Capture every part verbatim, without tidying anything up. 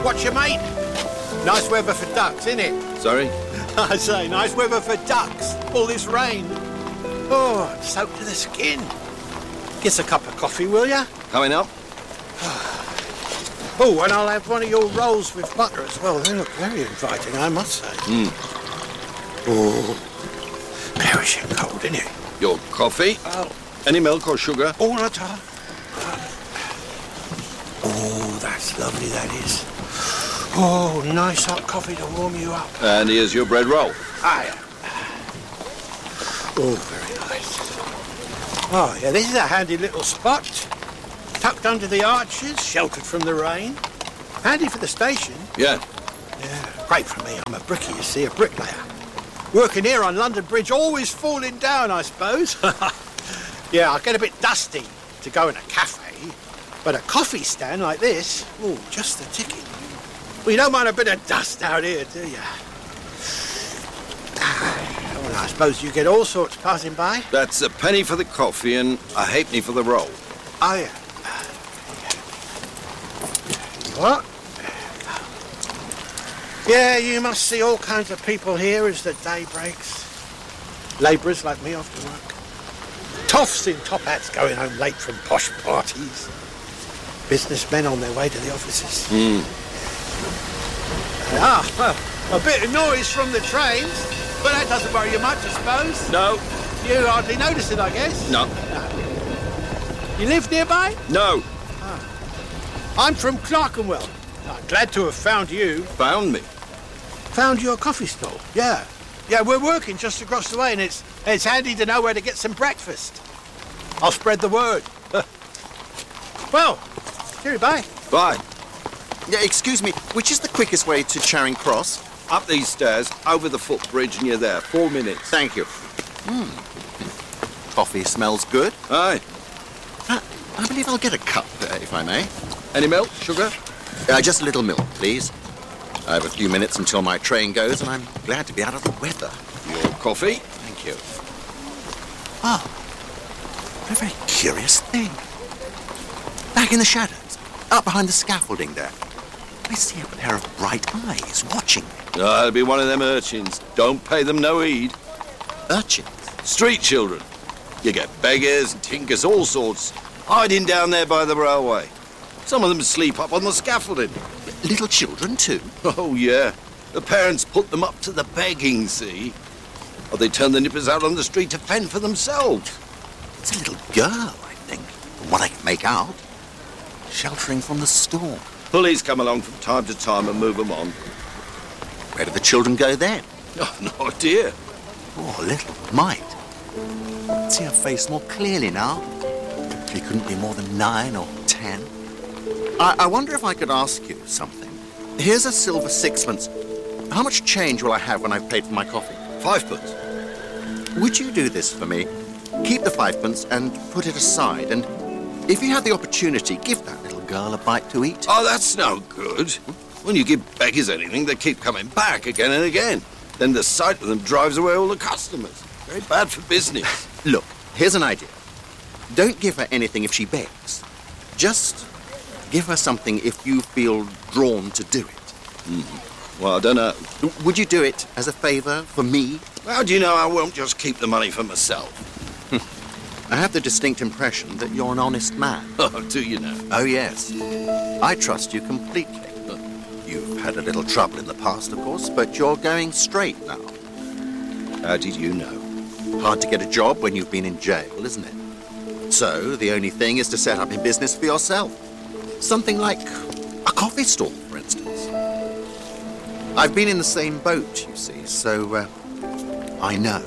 Watch your mate. Nice weather for ducks, isn't it? Sorry? I say, nice weather for ducks. All this rain. Oh, I'm soaked to the skin. Get a cup of coffee, will ya? Coming up? Oh, and I'll have one of your rolls with butter as well. They look very inviting, I must say. Mm. Oh, perishing cold, isn't it? Your coffee? Oh. Any milk or sugar? All the time. Oh, that's lovely, that is. Oh, nice hot coffee to warm you up. And here's your bread roll. Aye. Oh, very nice. Oh, yeah, this is a handy little spot. Tucked under the arches, sheltered from the rain. Handy for the station. Yeah. Yeah, great for me. I'm a brickie, you see, a bricklayer. Working here on London Bridge, always falling down, I suppose. Yeah, I get a bit dusty to go in a cafe, but a coffee stand like this, oh, just the ticket. Well, you don't mind a bit of dust out here, do you? Well, I suppose you get all sorts passing by. That's a penny for the coffee and a halfpenny for the roll. Oh, yeah. What? Yeah, you must see all kinds of people here as the day breaks. Labourers like me off to work. Toffs in top hats going home late from posh parties. Businessmen on their way to the offices. Mm. Ah, well, a bit of noise from the trains, but that doesn't worry you much, I suppose. No. You hardly notice it, I guess. No. no. You live nearby? No. Ah. I'm from Clerkenwell. I'm glad to have found you. Found me? Found your coffee stall, yeah. Yeah, we're working just across the way, and it's it's handy to know where to get some breakfast. I'll spread the word. Well, here, bye. Bye. Yeah, excuse me, which is the quickest way to Charing Cross? Up these stairs, over the footbridge, and you're there. Four minutes. Thank you. Hmm. Coffee smells good. Aye. Uh, I believe I'll get a cup, uh, if I may. Any milk, sugar? Uh, just a little milk, please. I have a few minutes until my train goes, and I'm glad to be out of the weather. Your coffee? Thank you. Ah, what a very curious thing. Back in the shadows, up behind the scaffolding there, I see a pair of bright eyes watching me. Oh, it'll be one of them urchins. Don't pay them no heed. Urchins? Street children. You get beggars and tinkers, all sorts, hiding down there by the railway. Some of them sleep up on the scaffolding. Little children, too? Oh, yeah. The parents put them up to the begging, see? Or they turn the nippers out on the street to fend for themselves. It's a little girl, I think, from what I can make out. Sheltering from the storm. Police come along from time to time and move them on. Where do the children go then? Oh, no idea. Poor little mite. I see her face more clearly now. She couldn't be more than nine or ten. I, I wonder if I could ask you something. Here's a silver sixpence. How much change will I have when I've paid for my coffee? Fivepence. Would you do this for me? Keep the fivepence and put it aside, and if you have the opportunity, give that little girl a bite to eat. Oh, that's no good. When you give beggars anything, they keep coming back again and again. Then the sight of them drives away all the customers. Very bad for business. Look, here's an idea. Don't give her anything if she begs. Just give her something if you feel drawn to do it. Mm. Well, I don't know. Would you do it as a favour for me? How do you know I won't just keep the money for myself? I have the distinct impression that you're an honest man. Oh, do you know? Oh, yes. I trust you completely. You've had a little trouble in the past, of course, but you're going straight now. How did you know? Hard to get a job when you've been in jail, isn't it? So, the only thing is to set up in business for yourself. Something like a coffee stall, for instance. I've been in the same boat, you see, so uh, I know.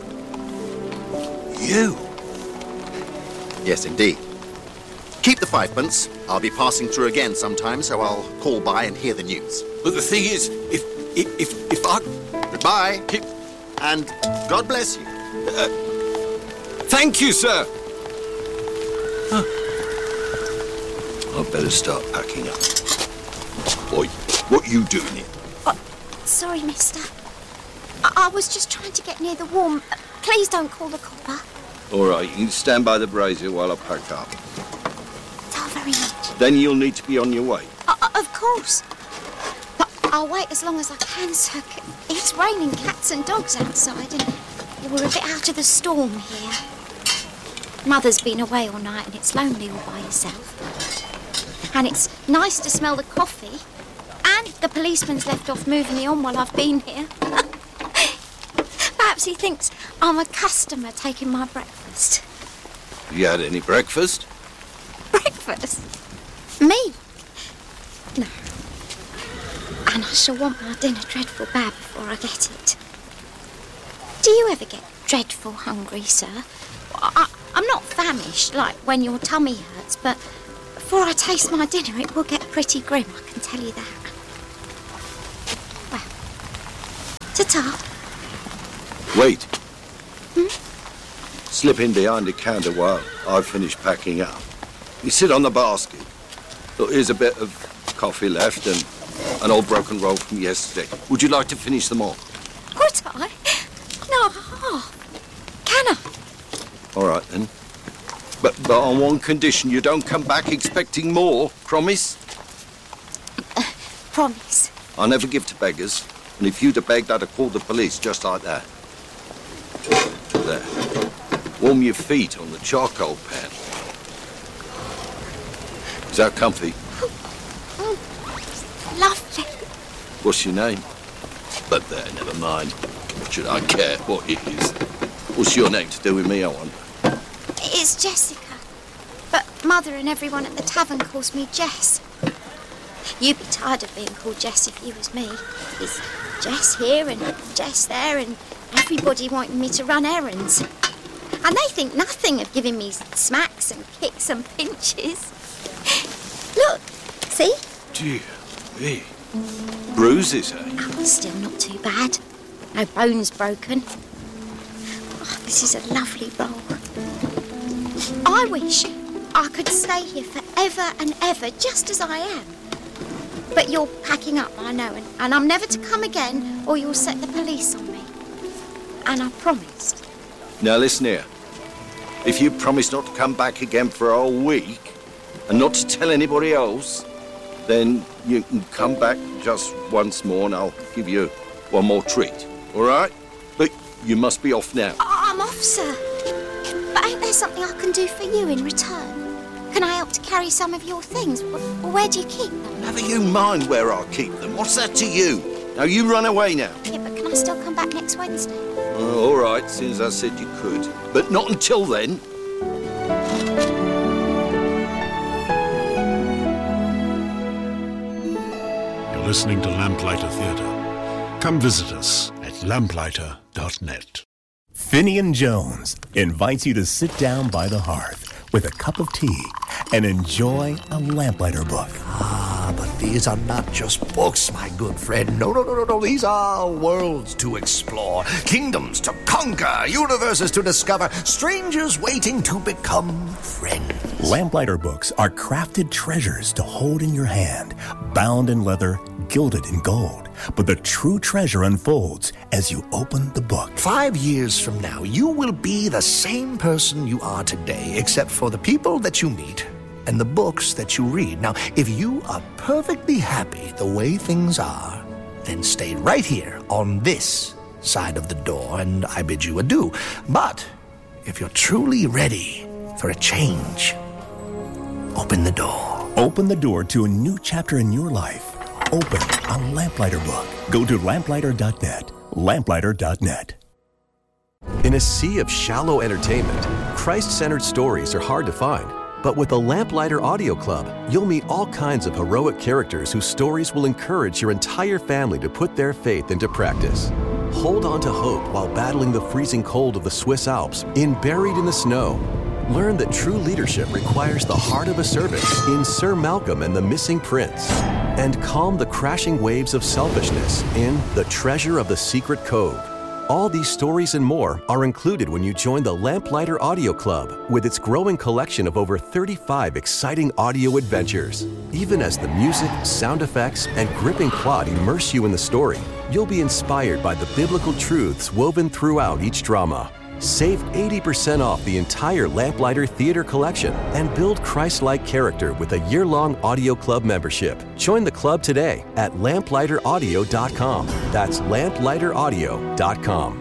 You? Yes, indeed. Keep the fivepence. I'll be passing through again sometime, so I'll call by and hear the news. But the thing is, if if if, if I... Goodbye. Keep... And God bless you. Uh, thank you, sir. Huh. I'd better start packing up. Boy, what you doing here? Oh, sorry, mister. I, I was just trying to get near the warm. Uh, please don't call the copper. All right, you can stand by the brazier while I pack up. Oh, very much. Then you'll need to be on your way. Uh, uh, of course. I'll wait as long as I can, sir. It's raining cats and dogs outside and we're a bit out of the storm here. Mother's been away all night and it's lonely all by herself. And it's nice to smell the coffee. And the policeman's left off moving me on while I've been here. Perhaps he thinks I'm a customer taking my breakfast. You had any breakfast? Breakfast? Me? No. And I shall want my dinner dreadful bad before I get it. Do you ever get dreadful hungry, sir? I, I'm not famished, like when your tummy hurts, but before I taste my dinner, it will get pretty grim, I can tell you that. Well, ta-ta. Wait. Hmm? Slip in behind the counter while I finish packing up. You sit on the basket. Look, here's a bit of coffee left and an old broken roll from yesterday. Would you like to finish them all? Would I? No, half. Can I? All right, then. But, but on one condition, you don't come back expecting more. Promise? Uh, promise. I'll never give to beggars. And if you'd have begged, I'd have called the police just like that. There. Warm your feet on the charcoal pan. Is that comfy? Oh, oh, lovely. What's your name? But there, never mind. What should I care what it is? What's your name to do with me, I wonder? It's Jessica. But Mother and everyone at the tavern calls me Jess. You'd be tired of being called Jess if you was me. It's Jess here and Jess there and everybody wanting me to run errands. And they think nothing of giving me smacks and kicks and pinches. Look, see? Dear me. Bruises, eh? Oh, still not too bad. No bones broken. Oh, this is a lovely roll. I wish I could stay here forever and ever, just as I am. But you're packing up, I know, and, and I'm never to come again, or you'll set the police on me. And I promised. Now listen here. If you promise not to come back again for a whole week, and not to tell anybody else, then you can come back just once more and I'll give you one more treat, all right? But you must be off now. Oh, I'm off, sir. But ain't there something I can do for you in return? Can I help to carry some of your things? Or where do you keep them? Never you mind where I keep them. What's that to you? Now you run away now. Yeah, but can I still come back next Wednesday? Oh, all right, since I said you could. But not until then. You're listening to Lamplighter Theatre. Come visit us at lamplighter dot net. Finian Jones invites you to sit down by the hearth with a cup of tea and enjoy a Lamplighter book. Ah, but these are not just books, my good friend. No, no, no, no, no. These are worlds to explore, kingdoms to conquer, universes to discover, strangers waiting to become friends. Lamplighter books are crafted treasures to hold in your hand, bound in leather, gilded in gold. But the true treasure unfolds as you open the book. Five years from now, you will be the same person you are today, except for the people that you meet and the books that you read. Now, if you are perfectly happy the way things are, then stay right here on this side of the door, and I bid you adieu. But if you're truly ready for a change, open the door. Open the door to a new chapter in your life. Open a Lamplighter book. Go to lamplighter dot net. lamplighter dot net. In a sea of shallow entertainment, Christ-centered stories are hard to find. But with the Lamplighter Audio Club, you'll meet all kinds of heroic characters whose stories will encourage your entire family to put their faith into practice. Hold on to hope while battling the freezing cold of the Swiss Alps in Buried in the Snow. Learn that true leadership requires the heart of a servant in Sir Malcolm and the Missing Prince. And calm the crashing waves of selfishness in The Treasure of the Secret Cove. All these stories and more are included when you join the Lamplighter Audio Club with its growing collection of over thirty-five exciting audio adventures. Even as the music, sound effects, and gripping plot immerse you in the story, you'll be inspired by the biblical truths woven throughout each drama. Save eighty percent off the entire Lamplighter Theater collection and build Christ-like character with a year-long Audio Club membership. Join the club today at lamplighter audio dot com. That's lamplighter audio dot com.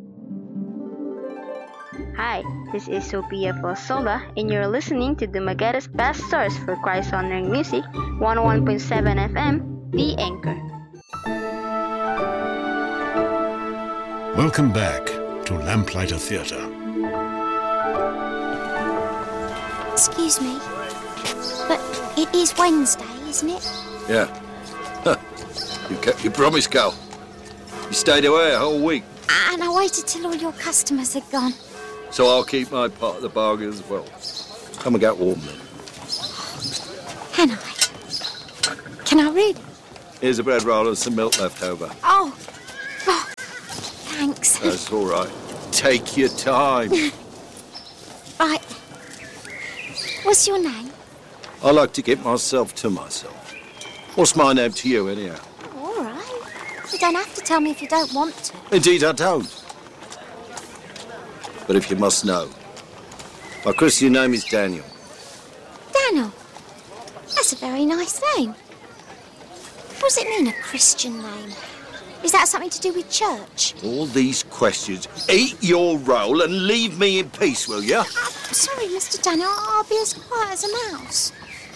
Hi, this is Sophia Fosola, and you're listening to the Mageta's best source for Christ-honoring music, one oh one point seven F M, The Anchor. Welcome back to Lamplighter Theatre. Excuse me, but it is Wednesday, isn't it? Yeah. Huh. You kept your promise, Cal. You stayed away a whole week. And I waited till all your customers had gone. So I'll keep my part of the bargain as well. Come and get warm then. Can I? Can I read? Here's a bread roll and some milk left over. Oh, oh thanks. That's all right. Take your time. Right. What's your name? I like to keep myself to myself. What's my name to you, anyhow? All right. You don't have to tell me if you don't want to. Indeed, I don't. But if you must know, my Christian name is Daniel. Daniel? That's a very nice name. What does it mean, a Christian name? Is that something to do with church? All these questions. Eat your roll and leave me in peace, will you? Uh, sorry, Mister Daniel, I'll be as quiet as a mouse.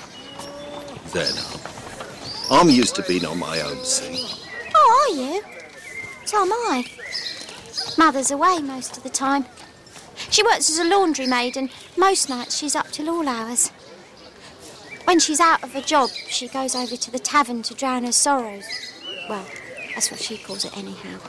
There now. I'm used to being on my own, see? Oh, are you? So am I. Mother's away most of the time. She works as a laundry maid, and most nights she's up till all hours. When she's out of a job, she goes over to the tavern to drown her sorrows. Well, that's what she calls it anyhow.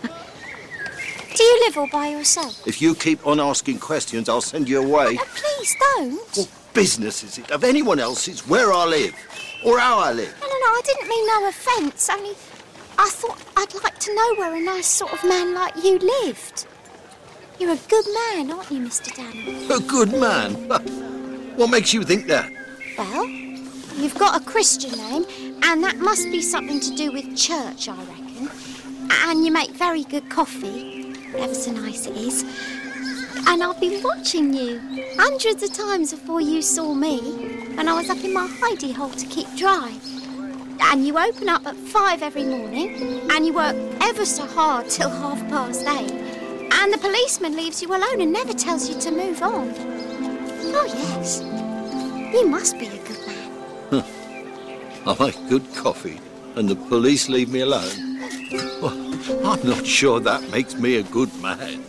Do you live all by yourself? If you keep on asking questions, I'll send you away. Oh, please don't. What business is it of anyone else's where I live? Or how I live? No, no, no, I didn't mean no offence, only I thought I'd like to know where a nice sort of man like you lived. You're a good man, aren't you, Mister Daniel? A good man? What makes you think that? Well, you've got a Christian name, and that must be something to do with church, I reckon. And you make very good coffee, ever so nice it is. And I've been watching you hundreds of times before you saw me, when I was up in my hidey hole to keep dry. And you open up at five every morning, and you work ever so hard till half past eight. And the policeman leaves you alone and never tells you to move on. Oh, yes. You must be a good man. I make good coffee and the police leave me alone. Well, I'm not sure that makes me a good man.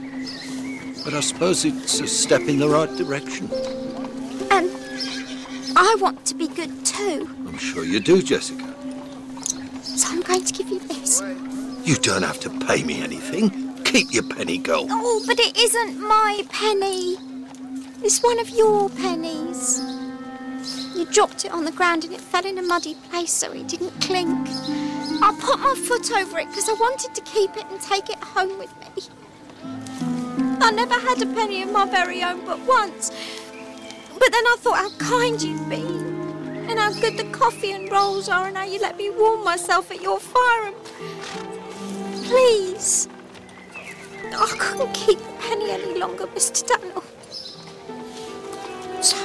But I suppose it's a step in the right direction. And I want to be good too. I'm sure you do, Jessica. So I'm going to give you this. You don't have to pay me anything. Keep your penny, girl. Oh, but it isn't my penny. It's one of your pennies. You dropped it on the ground and it fell in a muddy place so it didn't clink. I put my foot over it because I wanted to keep it and take it home with me. I never had a penny of my very own but once. But then I thought how kind you've been, and how good the coffee and rolls are, and how you let me warm myself at your fire. And please, I couldn't keep a penny any longer, Mister Daniel. So,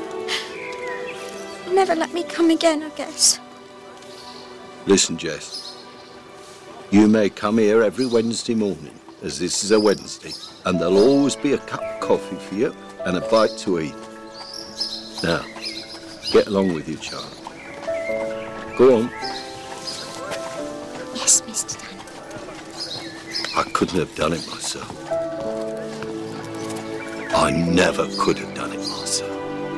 never let me come again, I guess. Listen, Jess. You may come here every Wednesday morning, as this is a Wednesday, and there'll always be a cup of coffee for you and a bite to eat. Now, get along with you, child. Go on. Yes, Mister Daniel. I couldn't have done it myself. I never could have done it myself.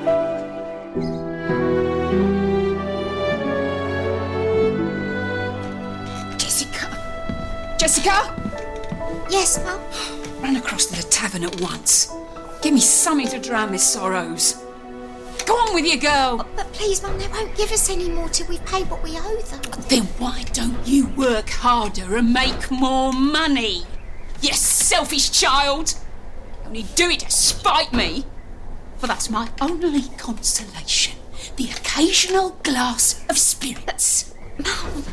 Jessica? Jessica? Yes, Mum? Run across to the tavern at once. Give me something to drown my sorrows. Go on with you, girl. Oh, but please, Mum, they won't give us any more till we've paid what we owe them. Then why don't you work harder and make more money? You selfish child. You only do it to spite me. For that's my only consolation. The occasional glass of spirits. Mum,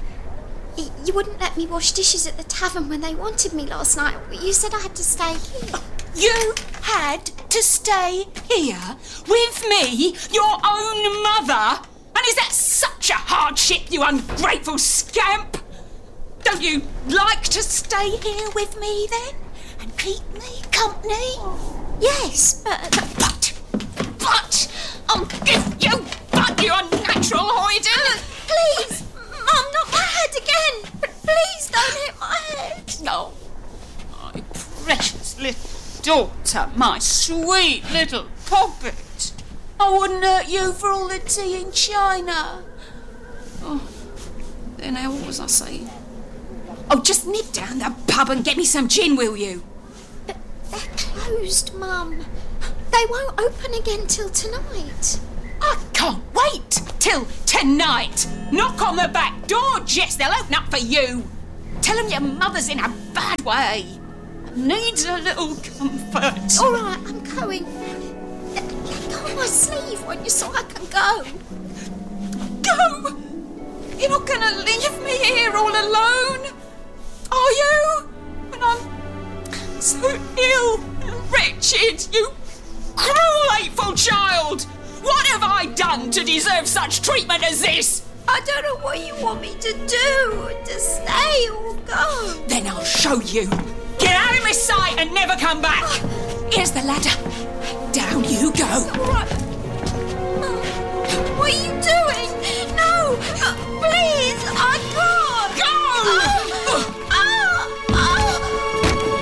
you wouldn't let me wash dishes at the tavern when they wanted me last night. You said I had to stay here. You had to stay here with me, your own mother? And is that such a hardship, you ungrateful scamp? Don't you like to stay here with me, then? And keep me company? Yes, but... But! But! I'll give you but, you unnatural hoyden! Please! Mum, not my head again! But please don't hit my head! No. My precious little daughter, my sweet little poppet. I wouldn't hurt you for all the tea in China. Oh, then now what was I saying? Oh, just nip down the pub and get me some gin, will you? But they're closed, Mum. They won't open again till tonight. I can't wait till tonight. Knock on the back door, Jess. They'll open up for you. Tell them your mother's in a bad way. Needs a little comfort. All right, I'm going. Let go of my sleeve, won't you, so I can go? Go? You're not going to leave me here all alone, are you? When I'm so ill and wretched, you cruel, hateful child! What have I done to deserve such treatment as this? I don't know what you want me to do, to stay or go. Then I'll show you. Get out of my sight and never come back. Here's the ladder. Down you go. All right. What are you doing? No, please, I can't. Go! Oh, oh, oh,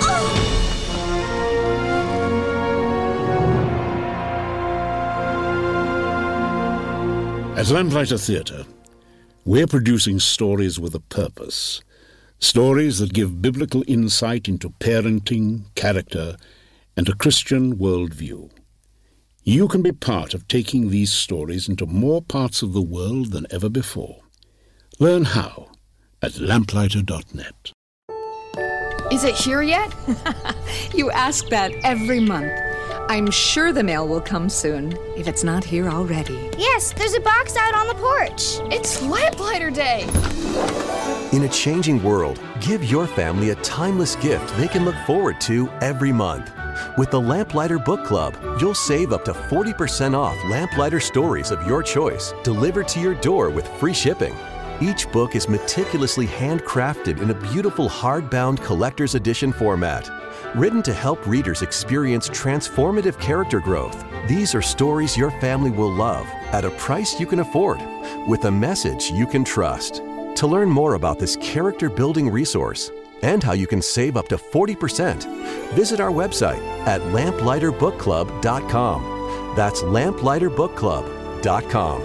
oh. At Lamplighter Theatre, we're producing stories with a purpose. Stories that give biblical insight into parenting, character, and a Christian worldview. You can be part of taking these stories into more parts of the world than ever before. Learn how at lamplighter dot net. Is it here yet? You ask that every month. I'm sure the mail will come soon, if it's not here already. Yes, there's a box out on the porch. It's Lamplighter Day. In a changing world, give your family a timeless gift they can look forward to every month. With the Lamplighter Book Club, you'll save up to forty percent off Lamplighter stories of your choice, delivered to your door with free shipping. Each book is meticulously handcrafted in a beautiful hardbound collector's edition format. Written to help readers experience transformative character growth, these are stories your family will love at a price you can afford, with a message you can trust. To learn more about this character-building resource and how you can save up to forty percent, visit our website at lamplighter book club dot com. That's lamplighter book club dot com.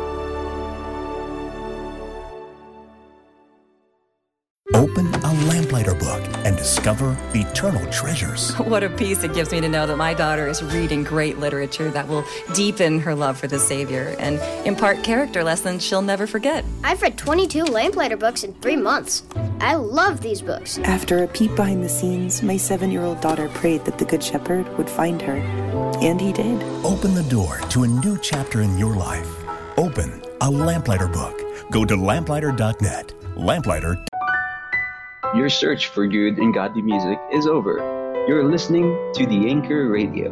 Open a Lamplighter book and discover eternal treasures. What a peace it gives me to know that my daughter is reading great literature that will deepen her love for the Savior and impart character lessons she'll never forget. I've read twenty-two Lamplighter books in three months. I love these books. After a peek behind the scenes, my seven-year-old daughter prayed that the Good Shepherd would find her. And he did. Open the door to a new chapter in your life. Open a Lamplighter book. Go to lamplighter dot net. Lamplighter. Your search for good and godly music is over. You're listening to the Anchor Radio.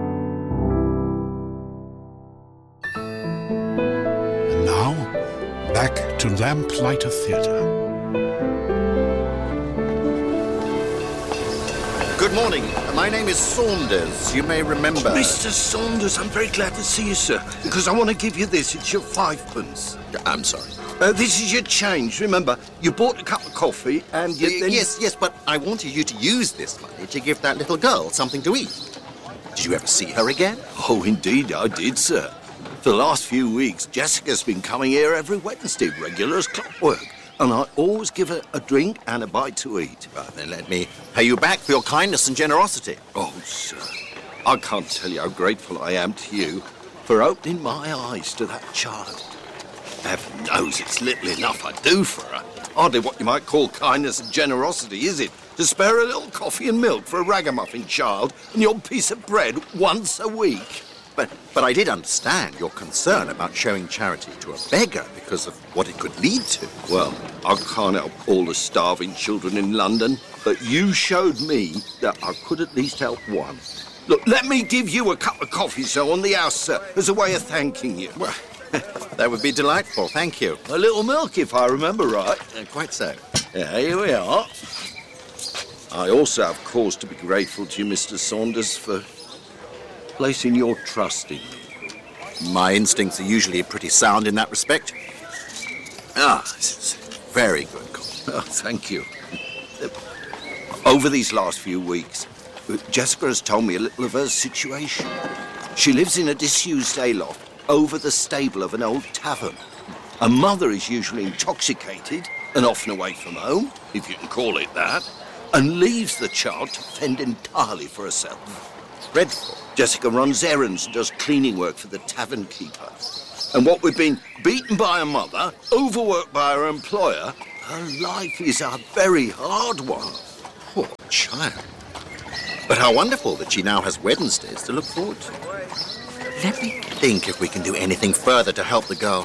And now, back to Lamplighter Theatre. Good morning. My name is Saunders. You may remember... Mister Saunders, I'm very glad to see you, sir. Because I want to give you this. It's your fivepence. I'm sorry. Uh, this is your change. Remember, you bought a cup of coffee and you Uh, then... Yes, yes, but I wanted you to use this money to give that little girl something to eat. Did you ever see her again? Oh, indeed I did, sir. For the last few weeks, Jessica's been coming here every Wednesday, regular as clockwork. And I always give her a drink and a bite to eat. Right, then let me pay you back for your kindness and generosity. Oh, sir, I can't tell you how grateful I am to you for opening my eyes to that child. Heaven knows it's little enough I do for her. Hardly what you might call kindness and generosity, is it? To spare her a little coffee and milk for a ragamuffin child and the odd piece of bread once a week. But but I did understand your concern about showing charity to a beggar because of what it could lead to. Well, I can't help all the starving children in London, but you showed me that I could at least help one. Look, let me give you a cup of coffee, so on the house, sir, as a way of thanking you. Well, that would be delightful, thank you. A little milk, if I remember right. Uh, quite so. Yeah, here we are. I also have cause to be grateful to you, Mister Saunders, for placing your trust in me. My instincts are usually pretty sound in that respect. Ah, this is very good, Colin. Oh, thank you. Over these last few weeks, Jessica has told me a little of her situation. She lives in a disused hayloft over the stable of an old tavern. Her mother is usually intoxicated and often away from home, if you can call it that, and leaves the child to fend entirely for herself. Dreadful. Jessica runs errands and does cleaning work for the tavern keeper. And what we've been beaten by her mother, overworked by her employer, her life is a very hard one. Poor child. But how wonderful that she now has Wednesdays to look forward to. Let me think if we can do anything further to help the girl.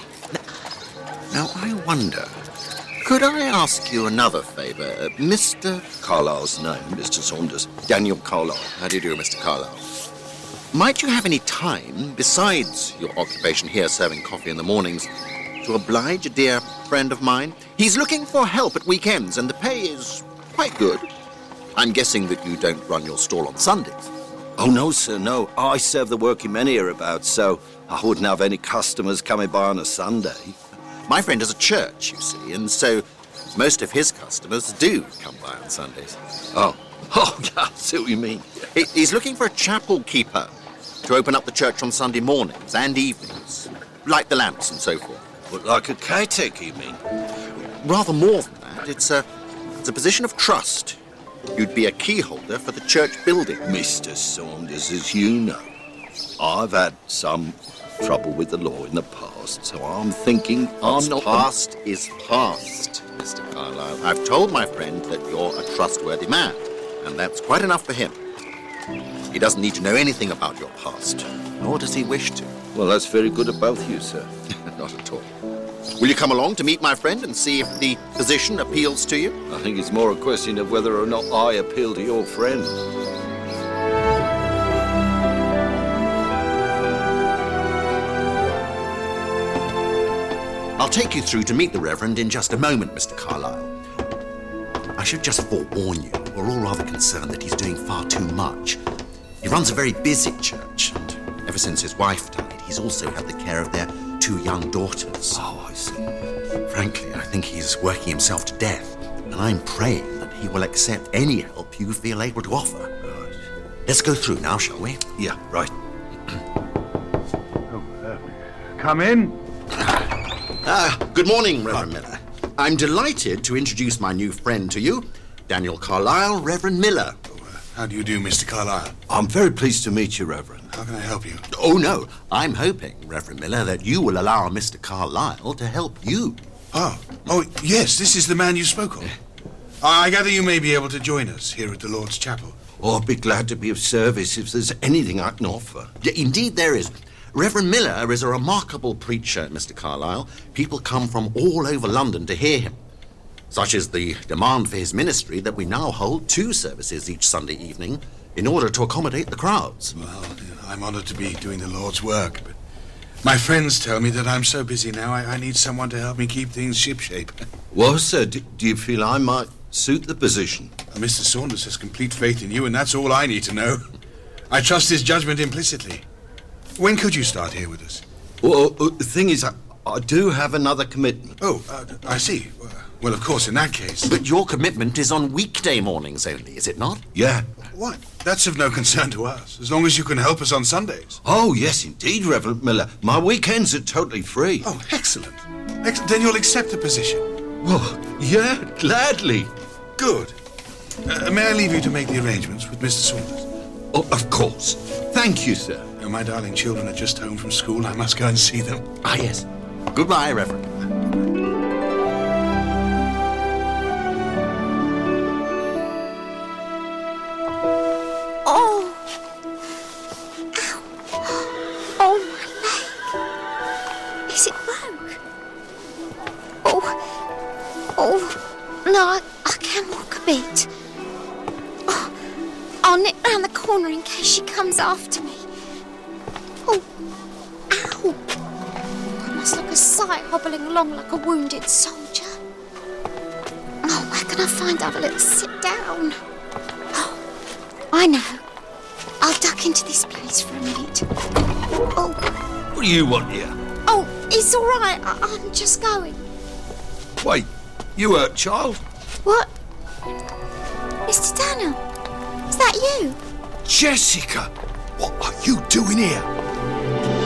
Now, I wonder, could I ask you another favour? Uh, Mister Carlyle's name, Mister Saunders. Daniel Carlyle. How do you do, Mister Carlyle? Might you have any time, besides your occupation here serving coffee in the mornings, to oblige a dear friend of mine? He's looking for help at weekends, and the pay is quite good. I'm guessing that you don't run your stall on Sundays. Oh, no, sir, no. I serve the working men hereabouts, so I wouldn't have any customers coming by on a Sunday. My friend has a church, you see, and so most of his customers do come by on Sundays. Oh, oh, yeah, I see what you mean. He, he's looking for a chapel keeper to open up the church on Sunday mornings and evenings, light the lamps and so forth. But like a caretaker, you mean? Rather more than that. It's a, it's a position of trust. You'd be a key holder for the church building. Mister Saunders, as you know, I've had some trouble with the law in the past, so I'm thinking What's I'm not... past is past, Mister Carlyle. I've told my friend that you're a trustworthy man, and that's quite enough for him. He doesn't need to know anything about your past, nor does he wish to. Well, that's very good of both you, sir. Not at all. Will you come along to meet my friend and see if the position appeals to you? I think it's more a question of whether or not I appeal to your friend. I'll take you through to meet the Reverend in just a moment, Mister Carlyle. I should just forewarn you, we're all rather concerned that he's doing far too much. He runs a very busy church, and ever since his wife died, he's also had the care of their two young daughters. Oh, I see. Frankly, I think he's working himself to death, and I'm praying that he will accept any help you feel able to offer. Right. Let's go through now, shall we? Yeah, right. oh, uh, come in. Ah, good morning, Reverend Miller. I'm delighted to introduce my new friend to you, Daniel Carlyle, Reverend Miller. Oh, uh, how do you do, Mister Carlyle? I'm very pleased to meet you, Reverend. How can I help you? Oh, no. I'm hoping, Reverend Miller, that you will allow Mister Carlyle to help you. Oh, oh, yes, this is the man you spoke of. I gather you may be able to join us here at the Lord's Chapel. Oh, I'd be glad to be of service if there's anything I can offer. Yeah, indeed there is. Reverend Miller is a remarkable preacher, Mister Carlyle. People come from all over London to hear him. Such is the demand for his ministry that we now hold two services each Sunday evening in order to accommodate the crowds. Well, I'm honored to be doing the Lord's work, but my friends tell me that I'm so busy now I, I need someone to help me keep things shipshape. Well, sir, do, do you feel I might suit the position? Uh, Mister Saunders has complete faith in you, and that's all I need to know. I trust his judgment implicitly. When could you start here with us? Well, uh, the thing is, I, I do have another commitment. Oh, uh, I see. Well, of course, in that case... But your commitment is on weekday mornings only, is it not? Yeah. What? That's of no concern to us, as long as you can help us on Sundays. Oh, yes, indeed, Reverend Miller. My weekends are totally free. Oh, excellent. Ex- then you'll accept the position. Well, yeah, gladly. Good. Uh, may I leave you to make the arrangements with Mister Saunders? Oh, of course. Thank you, sir. Uh, my darling children are just home from school. I must go and see them. Ah, yes. Goodbye, Reverend. Oh. Ow. Oh, my leg. Is it broke? Oh, no, I, I can walk a bit. Oh, I'll nip round the corner in case she comes after me. Oh, ow. I must look a sight hobbling along like a wounded soldier. Oh, where can I find have a little sit down? Oh, I know. I'll duck into this place for a minute. Oh. What do you want here? Oh, it's all right. I- I'm just going. Wait, you hurt, child? What? Mister Daniel, is that you? Jessica, what are you doing here?